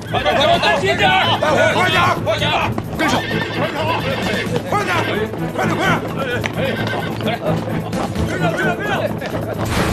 快点，当心点儿！ 快点， 快点， 跟上，快点，快点，快点！